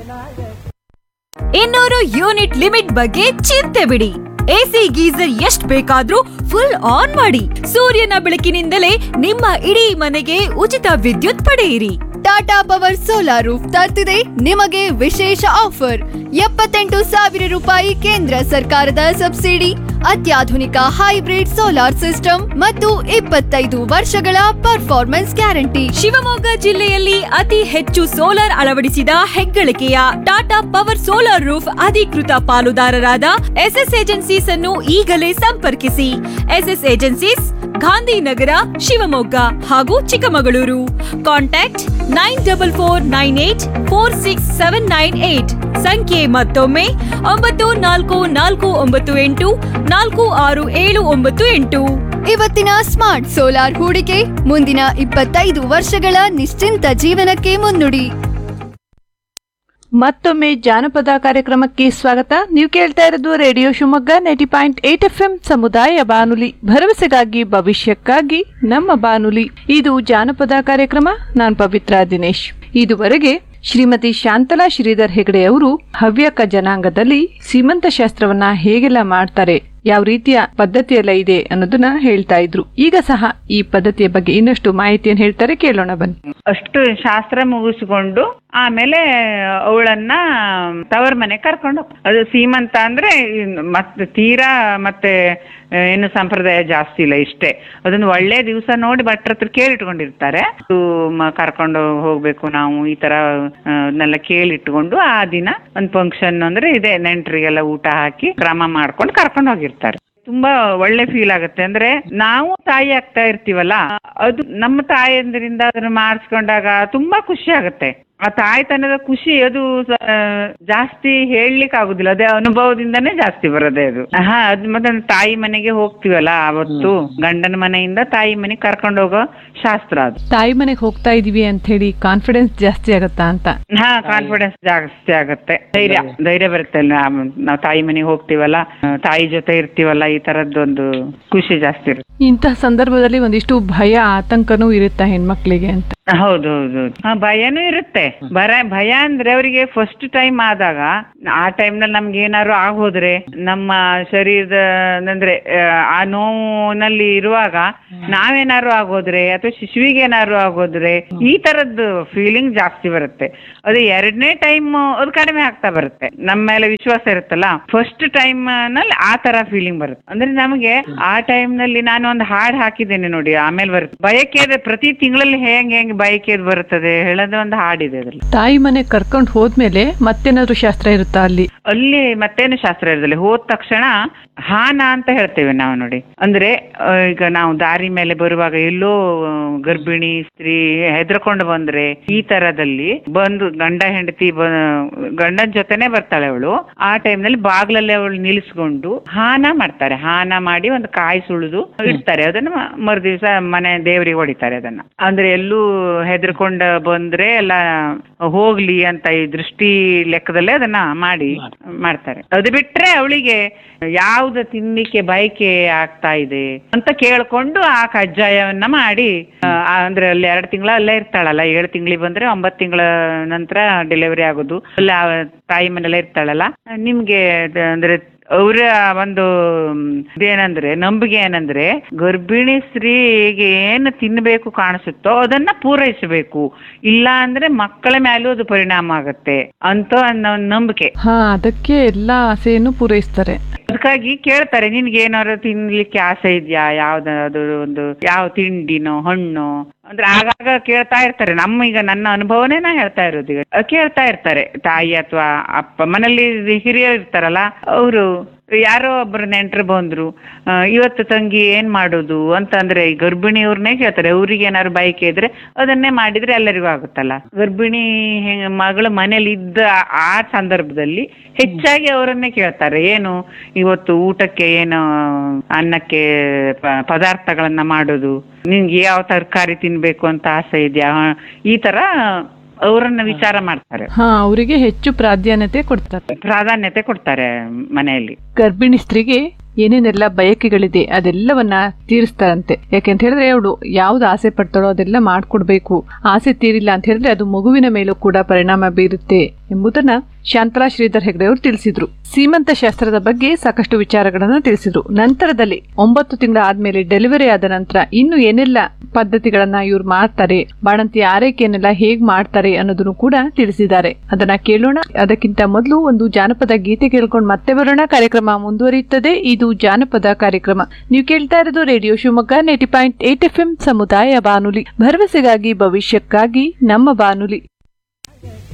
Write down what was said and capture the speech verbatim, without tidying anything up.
ಇನ್ನೂರು unit limit ಬಗ್ಗೆ ಚಿಂತೆ ಬಿಡಿ. ಎಸಿ ಗೀಸರ್ ಎಷ್ಟ್ ಬೇಕಾದ್ರೂ ಫುಲ್ ಆನ್ ಮಾಡಿ. ಸೂರ್ಯನ ಬೆಳಕಿನಿಂದಲೇ ನಿಮ್ಮ ಇಡೀ ಮನೆಗೆ ಉಚಿತ ವಿದ್ಯುತ್ ಪಡೆಯಿರಿ. ಟಾಟಾ ಪವರ್ ಸೋಲಾರ್ ರೂಫ್ ತರ್ತಿದೆ ನಿಮಗೆ ವಿಶೇಷ ಆಫರ್. ಎಪ್ಪತ್ತೆಂಟು ಸಾವಿರ ರೂಪಾಯಿ ಕೇಂದ್ರ ಸರ್ಕಾರದ ಸಬ್ಸಿಡಿ, ಅತ್ಯಾಧುನಿಕ ಹೈಬ್ರಿಡ್ ಸೋಲಾರ್ ಸಿಸ್ಟಮ್ ಮತ್ತು ಇಪ್ಪತ್ತೈದು ವರ್ಷಗಳ ಪರ್ಫಾರ್ಮೆನ್ಸ್ ಗ್ಯಾರಂಟಿ. ಶಿವಮೊಗ್ಗ ಜಿಲ್ಲೆಯಲ್ಲಿ ಅತಿ ಹೆಚ್ಚು ಸೋಲಾರ್ ಅಳವಡಿಸಿದ ಹೆಗ್ಗಳಿಕೆಯ ಟಾಟಾ ಪವರ್ ಸೋಲಾರ್ ರೂಫ್ ಅಧಿಕೃತ ಪಾಲುದಾರರಾದ ಎಸ್ಎಸ್ ಏಜೆನ್ಸೀಸ್ ಅನ್ನು ಈಗಲೇ ಸಂಪರ್ಕಿಸಿ. ಎಸ್ಎಸ್ ಏಜೆನ್ಸೀಸ್ ಗಾಂಧಿನಗರ, ಶಿವಮೊಗ್ಗ ಹಾಗೂ Chikkamagaluru. Contact nine double four nine eight four six seven nine eight. ಸಂಖ್ಯೆ ಮತ್ತೊಮ್ಮೆ ಒಂಬತ್ತು ನಾಲ್ಕು ನಾಲ್ಕು ಒಂಬತ್ತು ಎಂಟು ನಾಲ್ಕು ಆರು ಏಳು ಒಂಬತ್ತು ಎಂಟು. ಇವತ್ತಿನ ಸ್ಮಾರ್ಟ್ ಸೋಲಾರ್ ಹೂಡಿಕೆ ಮುಂದಿನ ಇಪ್ಪತ್ತೈದು ವರ್ಷಗಳ ನಿಶ್ಚಿಂತ ಜೀವನಕ್ಕೆ ಮುನ್ನುಡಿ. ಮತ್ತೊಮ್ಮೆ ಜಾನಪದ ಕಾರ್ಯಕ್ರಮಕ್ಕೆ ಸ್ವಾಗತ. ನೀವು ಕೇಳ್ತಾ ಇರೋದು radio Shivamogga ninety point eight F M ಸಮುದಾಯ ಬಾನುಲಿ, ಭರವಸೆಗಾಗಿ ಭವಿಷ್ಯಕ್ಕಾಗಿ ನಮ್ಮ ಬಾನುಲಿ. ಇದು ಜಾನಪದ ಕಾರ್ಯಕ್ರಮ. ನಾನು ಪವಿತ್ರ ದಿನೇಶ್. ಇದುವರೆಗೆ ಶ್ರೀಮತಿ ಶಾಂತಲಾ ಶ್ರೀಧರ್ ಹೆಗಡೆ ಅವರು ಹವ್ಯಕ ಜನಾಂಗದಲ್ಲಿ ಸೀಮಂತ ಶಾಸ್ತ್ರವನ್ನ ಹೇಗೆಲ್ಲ ಮಾಡ್ತಾರೆ, ಯಾವ ರೀತಿಯ ಪದ್ಧತಿಯೆಲ್ಲ ಇದೆ ಅನ್ನೋದನ್ನ ಹೇಳ್ತಾ ಇದ್ರು. ಈಗ ಸಹ ಈ ಪದ್ಧತಿಯ ಬಗ್ಗೆ ಇನ್ನಷ್ಟು ಮಾಹಿತಿಯನ್ನು ಹೇಳ್ತಾರೆ, ಕೇಳೋಣ ಬನ್ನಿ. ಅಷ್ಟು ಶಾಸ್ತ್ರ ಮುಗಿಸ್ಕೊಂಡು ಆಮೇಲೆ ಅವಳನ್ನ ತವರ ಮನೆ ಕರ್ಕೊಂಡು ಹೋಗ್- ಅದು ಸೀಮಂತ ಅಂದ್ರೆ ಮತ್ತೆ ತೀರಾ ಮತ್ತೆ ಏನು ಸಂಪ್ರದಾಯ ಜಾಸ್ತಿ ಇಲ್ಲ, ಇಷ್ಟೇ. ಅದೊಂದು ಒಳ್ಳೆ ದಿವಸ ನೋಡಿ ಭಟ್ರ ಹತ್ರ ಕೇಳಿಟ್ಕೊಂಡಿರ್ತಾರೆ. ಕರ್ಕೊಂಡು ಹೋಗ್ಬೇಕು ನಾವು ಈ ತರ ಅದನ್ನೆಲ್ಲ ಕೇಳಿಟ್ಕೊಂಡು ಆ ದಿನ ಒಂದು ಫಂಕ್ಷನ್ ಅಂದ್ರೆ ಇದೆ, ನೆಂಟರಿಗೆಲ್ಲ ಊಟ ಹಾಕಿ ಕ್ರಮ ಮಾಡ್ಕೊಂಡು ಕರ್ಕೊಂಡು ಹೋಗಿರ್ತಾರೆ. ತುಂಬಾ ಒಳ್ಳೆ ಫೀಲ್ ಆಗುತ್ತೆ. ಅಂದ್ರೆ ನಾವು ತಾಯಿ ಆಗ್ತಾ ಇರ್ತೀವಲ್ಲ, ಅದು ನಮ್ಮ ತಾಯಿಯಂದ್ರಿಂದ ಅದನ್ನ ಮಾಡಿಸ್ಕೊಂಡಾಗ ತುಂಬಾ ಖುಷಿ ಆಗುತ್ತೆ. ಆ ತಾಯ್ತನದ ಖುಷಿ ಅದು ಜಾಸ್ತಿ ಹೇಳಲಿಕ್ಕೆ ಆಗುದಿಲ್ಲ, ಅದೇ ಅನುಭವದಿಂದನೇ ಜಾಸ್ತಿ ಬರೋದೇ ಅದು. ಹಾ ಅದ್ ಮತ್ತೆ ತಾಯಿ ಮನೆಗೆ ಹೋಗ್ತೀವಲ್ಲ ಅವತ್ತು, ಗಂಡನ ಮನೆಯಿಂದ ತಾಯಿ ಮನೆಗೆ ಕರ್ಕೊಂಡು ಹೋಗೋ ಶಾಸ್ತ್ರ ಅದು. ತಾಯಿ ಮನೆಗೆ ಹೋಗ್ತಾ ಇದೀವಿ ಅಂತ ಹೇಳಿ ಕಾನ್ಫಿಡೆನ್ಸ್ ಜಾಸ್ತಿ ಆಗತ್ತಾ ಅಂತ? ಹಾ, ಕಾನ್ಫಿಡೆನ್ಸ್ ಜಾಸ್ತಿ ಆಗತ್ತೆ, ಧೈರ್ಯ ಧೈರ್ಯ ಬರುತ್ತೆ. ನಾವು ತಾಯಿ ಮನೆಗೆ ಹೋಗ್ತೀವಲ್ಲ, ತಾಯಿ ಜೊತೆ ಇರ್ತೀವಲ್ಲ, ಈ ತರದ್ದೊಂದು ಖುಷಿ ಜಾಸ್ತಿ ಇರುತ್ತೆ. ಇಂತಹ ಸಂದರ್ಭದಲ್ಲಿ ಒಂದಿಷ್ಟು ಭಯ ಆತಂಕನೂ ಇರುತ್ತಾ ಹೆಣ್ಮಕ್ಳಿಗೆ ಅಂತ? ಹೌದು ಹೌದು ಹೌದು ಭಯನೂ ಇರುತ್ತೆ. ಬರ ಭಯ ಅಂದ್ರೆ ಅವರಿಗೆ ಫಸ್ಟ್ ಟೈಮ್ ಆದಾಗ, ಆ ಟೈಮ್ ನಲ್ಲಿ ನಮ್ಗೆ ಏನಾದ್ರು ಆಗೋದ್ರೆ, ನಮ್ಮ ಶರೀರದ ಅಂದ್ರೆ ಆ ನೋವಿನಲ್ಲಿ ಇರುವಾಗ ನಾವೇನಾದ್ರು ಆಗೋದ್ರೆ ಅಥವಾ ಶಿಶುವಿಗೆ ಏನಾದ್ರು ಆಗೋದ್ರೆ ಈ ತರದ್ದು ಫೀಲಿಂಗ್ ಜಾಸ್ತಿ ಬರುತ್ತೆ. ಅದು ಎರಡನೇ ಟೈಮ್ ಅದು ಕಡಿಮೆ ಆಗ್ತಾ ಬರುತ್ತೆ. ನಮ್ಮ ಮೇಲೆ ವಿಶ್ವಾಸ ಇರುತ್ತಲ್ಲ, ಫಸ್ಟ್ ಟೈಮ್ ನಲ್ಲಿ ಆ ತರ ಫೀಲಿಂಗ್ ಬರುತ್ತೆ. ಅಂದ್ರೆ ನಮಗೆ ಆ ಟೈಮ್ ನಲ್ಲಿ ನಾನು ಒಂದು ಹಾಡು ಹಾಕಿದ್ದೇನೆ ನೋಡಿ, ಆಮೇಲೆ ಬರುತ್ತೆ ಬಯಕೆ. ಪ್ರತಿ ತಿಂಗಳಲ್ಲಿ ಹೆಂಗ್ ಹೆಂಗ್ ಬಯಕೆ ಬರುತ್ತದೆ ಹೇಳೋದು ಒಂದು ಹಾಡಿದೆ ಅದ್ರಲ್ಲಿ. ತಾಯಿ ಮನೆ ಕರ್ಕೊಂಡು ಹೋದ್ಮೇಲೆ ಮತ್ತೇನಾದ್ರು ಶಾಸ್ತ್ರ ಇರುತ್ತಾ ಅಲ್ಲಿ? ಅಲ್ಲಿ ಮತ್ತೇನು ಶಾಸ್ತ್ರ ಇರೋದಿಲ್ಲ. ಹೋದ ತಕ್ಷಣ ಹಾನ ಅಂತ ಹೇಳ್ತೇವೆ ನಾವು ನೋಡಿ. ಅಂದ್ರೆ ಈಗ ನಾವು ದಾರಿ ಮೇಲೆ ಬರುವಾಗ ಎಲ್ಲೋ ಗರ್ಭಿಣಿ ಸ್ತ್ರೀ ಹೆದರ್ಕೊಂಡು ಬಂದ್ರೆ, ಈ ತರದಲ್ಲಿ ಬಂದು ಗಂಡ ಹೆಂಡತಿ ಗಂಡನ ಜೊತೆನೆ ಬರ್ತಾಳೆ ಅವಳು. ಆ ಟೈಮ್ ನಲ್ಲಿ ಬಾಗ್ಲಲ್ಲಿ ಅವಳು ನಿಲ್ಲಿಸ್ಕೊಂಡು ಹಾನ ಮಾಡ್ತಾರೆ. ಹಾನ ಮಾಡಿ ಒಂದು ಕಾಯಿ ಸುಳಿದು ಇಡ್ತಾರೆ. ಅದನ್ನ ಮರು ದಿವಸ ಮನೆ ದೇವರಿಗೆ ಹೊಡಿತಾರೆ. ಅದನ್ನ ಅಂದ್ರೆ ಎಲ್ಲೂ ಹೆದರ್ಕೊಂಡ ಬಂದ್ರೆ ಎಲ್ಲ ಹೋಗ್ಲಿ ಅಂತ ಈ ದೃಷ್ಟಿ ಲೆಕ್ಕದಲ್ಲೇ ಅದನ್ನ ಮಾಡಿ ಮಾಡ್ತಾರೆ. ಅದು ಬಿಟ್ರೆ ಅವಳಿಗೆ ಯಾವ್ದು ತಿನ್ಲಿಕ್ಕೆ ಬಯಕೆ ಆಗ್ತಾ ಇದೆ ಅಂತ ಕೇಳ್ಕೊಂಡು ಆ ಕಜ್ಜಾಯವನ್ನ ಮಾಡಿ, ಅಂದ್ರೆ ಅಲ್ಲಿ ಎರಡು ತಿಂಗಳ ಅಲ್ಲೇ ಇರ್ತಾಳಲ್ಲ, ಏಳು ತಿಂಗಳಿಗೆ ಬಂದ್ರೆ ಒಂಬತ್ತು ತಿಂಗಳ ನಂತರ ಡೆಲಿವರಿ ಆಗೋದು, ಅಲ್ಲ ತಾಯಿ ಮನೆಯಲ್ಲೇ ಇರ್ತಾಳಲ್ಲ. ನಿಮ್ಗೆ ಅಂದ್ರೆ ಅವರ ಒಂದು ಇದೇನಂದ್ರೆ ನಂಬಿಕೆ ಏನಂದ್ರೆ, ಗರ್ಭಿಣಿ ಸ್ತ್ರೀಗೆ ಏನು ತಿನ್ಬೇಕು ಕಾಣಿಸುತ್ತೋ ಅದನ್ನ ಪೂರೈಸಬೇಕು, ಇಲ್ಲ ಅಂದ್ರೆ ಮಕ್ಕಳ ಮೇಲೂ ಅದು ಪರಿಣಾಮ ಆಗತ್ತೆ ಅಂತ ನಂಬಿಕೆ. ಹಾ, ಅದಕ್ಕೆ ಎಲ್ಲಾ ಆಸೆಯನ್ನು ಪೂರೈಸ್ತಾರೆ. ಅದಕ್ಕಾಗಿ ಕೇಳ್ತಾರೆ, ನಿನ್ಗೆ ಏನಾದ್ರು ತಿನ್ಲಿಕ್ಕೆ ಆಸೆ ಇದೆಯಾ, ಯಾವ್ದಾದ್ರು ಒಂದು ಯಾವ ತಿಂಡಿನೋ ಹಣ್ಣು ಅಂದ್ರೆ ಆಗಾಗ ಕೇಳ್ತಾ ಇರ್ತಾರೆ. ನಮ್ಮ ಈಗ ನನ್ನ ಅನುಭವನೇ ನಾ ಹೇಳ್ತಾ ಇರೋದು. ಈಗ ಕೇಳ್ತಾ ಇರ್ತಾರೆ ತಾಯಿ ಅಥವಾ ಅಪ್ಪ, ಮನೇಲಿ ಹಿರಿಯರು ಇರ್ತಾರಲ್ಲ ಅವರು. ಯಾರೋ ಒಬ್ರು ನೆಂಟರು ಬಂದ್ರು, ಇವತ್ತು ತಂಗಿ ಏನ್ ಮಾಡೋದು ಅಂತಂದ್ರೆ ಈ ಗರ್ಭಿಣಿಯವ್ರನ್ನೇ ಕೇಳ್ತಾರೆ. ಅವ್ರಿಗೆ ಏನಾದ್ರು ಬಯಕೆ ಇದ್ರೆ ಅದನ್ನೇ ಮಾಡಿದ್ರೆ ಎಲ್ಲರಿಗೂ ಆಗುತ್ತಲ್ಲ. ಗರ್ಭಿಣಿ ಮಗಳು ಮನೇಲಿ ಇದ್ದ ಆ ಸಂದರ್ಭದಲ್ಲಿ ಹೆಚ್ಚಾಗಿ ಅವರನ್ನೇ ಕೇಳ್ತಾರೆ, ಏನು ಇವತ್ತು ಊಟಕ್ಕೆ ಏನು ಅನ್ನಕ್ಕೆ ಪದಾರ್ಥಗಳನ್ನ ಮಾಡೋದು, ನಿನ್ಗೆ ಯಾವ ತರಕಾರಿ ತಿನ್ಬೇಕು ಅಂತ ಆಸೆ ಇದೆಯಾ, ಈ ತರ ಅವರನ್ನ ವಿಚಾರ ಮಾಡ್ತಾರೆ. ಹಾ, ಅವರಿಗೆ ಹೆಚ್ಚು ಪ್ರಾಧಾನ್ಯತೆ ಕೊಡ್ತಾರೆ ಪ್ರಾಧಾನ್ಯತೆ ಕೊಡ್ತಾರೆ ಮನೆಯಲ್ಲಿ. ಗರ್ಭಿಣಿ ಸ್ತ್ರೀಗೆ ಏನೇನೆಲ್ಲ ಬಯಕೆಗಳಿದೆ ಅದೆಲ್ಲವನ್ನ ತೀರಿಸ್ತಾರಂತೆ. ಯಾಕೆಂತ ಹೇಳಿದ್ರೆ ಅವಳು ಯಾವ್ದು ಆಸೆ ಪಡ್ತಾಳೋ ಅದೆಲ್ಲ ಮಾಡ್ಕೊಡ್ಬೇಕು. ಆಸೆ ತೀರಿಲ್ಲ ಅಂತ ಹೇಳಿದ್ರೆ ಅದು ಮಗುವಿನ ಮೇಲೂ ಕೂಡ ಪರಿಣಾಮ ಬೀರುತ್ತೆ ಎಂಬುದನ್ನ ಶಾಂತಲಾ ಶ್ರೀಧರ್ ಹೆಗ್ಡೆ ಅವರು ತಿಳಿಸಿದ್ರು. ಸೀಮಂತ ಶಾಸ್ತ್ರದ ಬಗ್ಗೆ ಸಾಕಷ್ಟು ವಿಚಾರಗಳನ್ನು ತಿಳಿಸಿದ್ರು. ನಂತರದಲ್ಲಿ ಒಂಬತ್ತು ತಿಂಗಳ ಆದ್ಮೇಲೆ ಡೆಲಿವರಿ ಆದ ನಂತರ ಇನ್ನು ಏನೆಲ್ಲ ಪದ್ಧತಿಗಳನ್ನ ಇವ್ರು ಮಾಡ್ತಾರೆ, ಬಾಣಂತಿ ಆರೈಕೆಯನ್ನೆಲ್ಲ ಹೇಗ್ ಮಾಡ್ತಾರೆ ಅನ್ನೋದನ್ನು ಕೂಡ ತಿಳಿಸಿದ್ದಾರೆ. ಅದನ್ನ ಕೇಳೋಣ. ಅದಕ್ಕಿಂತ ಮೊದಲು ಒಂದು ಜಾನಪದ ಗೀತೆ ಕೇಳ್ಕೊಂಡು ಮತ್ತೆ ಬರೋಣ. ಕಾರ್ಯಕ್ರಮ ಮುಂದುವರಿಯುತ್ತದೆ. ಇದು ಜಾನಪದ ಕಾರ್ಯಕ್ರಮ. ನೀವು ಕೇಳ್ತಾ ಇರೋದು radio Shivamogga ninety point eight F M ಸಮುದಾಯ ಬಾನುಲಿ, ಭರವಸೆಗಾಗಿ ಭವಿಷ್ಯಕ್ಕಾಗಿ ನಮ್ಮ ಬಾನುಲಿ.